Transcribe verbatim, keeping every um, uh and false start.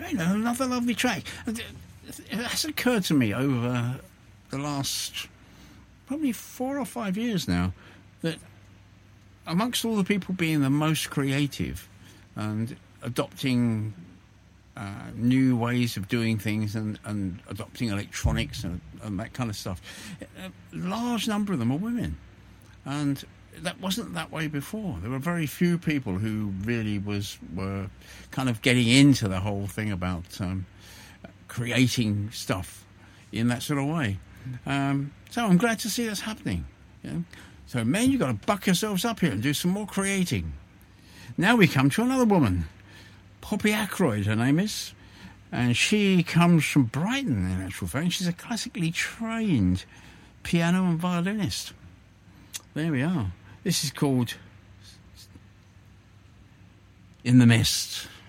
you know, another lovely track. It has occurred to me over the last probably four or five years now that amongst all the people being the most creative and adopting uh, new ways of doing things and, and adopting electronics and, and that kind of stuff, a large number of them are women. And that wasn't that way before. There were very few people who really was were kind of getting into the whole thing about um, creating stuff in that sort of way. Um, so I'm glad to see that's happening. You know? So, men, you've got to buck yourselves up here and do some more creating. Now we come to another woman, Poppy Ackroyd, her name is, and she comes from Brighton, in actual fact. She's a classically trained piano and violinist. There we are. This is called In the Mist.